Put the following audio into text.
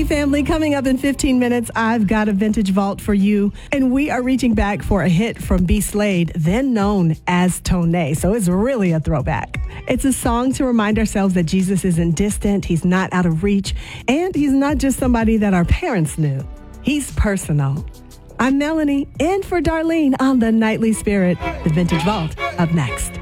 family. Coming up in 15 minutes, I've got a vintage vault for you. And we are reaching back for a hit from B. Slade, then known as Tone. So it's really a throwback. It's a song to remind ourselves that Jesus isn't distant, he's not out of reach, and he's not just somebody that our parents knew. He's personal. I'm Melanie, in for Darlene on the Nightly Spirit. The Vintage Vault up next.